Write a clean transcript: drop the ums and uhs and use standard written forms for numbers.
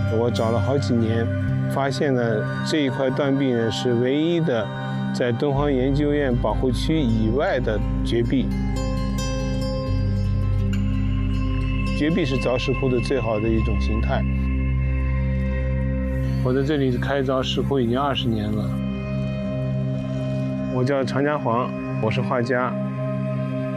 我找了好几年，发现呢这一块断壁呢是唯一的在敦煌研究院保护区以外的绝壁。绝壁是凿石窟的最好的一种形态。我在这里开凿石窟已经20年了。我叫长家黄，我是画家。